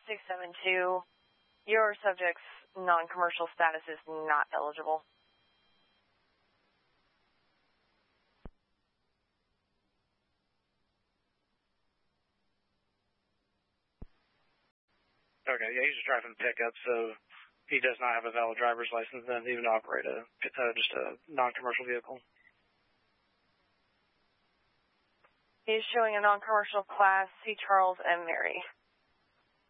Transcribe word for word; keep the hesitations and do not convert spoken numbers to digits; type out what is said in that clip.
six seven two, your subject's non-commercial status is not eligible. Okay, yeah, he's just driving a pickup, so he does not have a valid driver's license and even operate a uh, just a non-commercial vehicle. He's showing a non-commercial class C. Charles M. Mary.